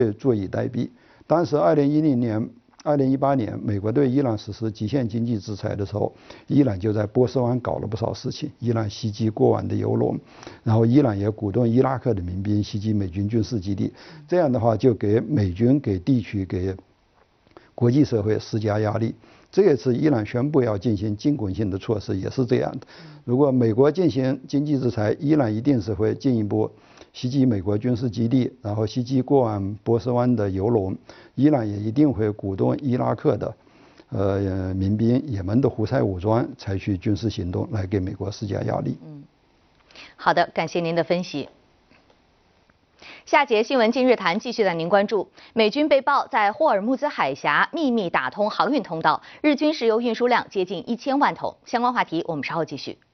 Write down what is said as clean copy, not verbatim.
坐以待毙。当时2018年，美国对伊朗实施极限经济制裁的时候，伊朗就在波斯湾搞了不少事情。伊朗袭击过往的油轮，然后伊朗也鼓动伊拉克的民兵袭击美军军事基地。这样的话，就给美军、给地区、给国际社会施加压力。这一次伊朗宣布要进行进攻性的措施，也是这样的。如果美国进行经济制裁，伊朗一定是会进一步袭击美国军事基地，然后袭击过往波斯湾的油轮。伊朗也一定会鼓动伊拉克的民兵、也门的胡塞武装采取军事行动来给美国施加压力。 好的，感谢您的分析。下节新闻今日谈继续带您关注，美军被曝在霍尔木兹海峡秘密打通航运通道，日均石油运输量接近1000万桶。相关话题我们稍后继续。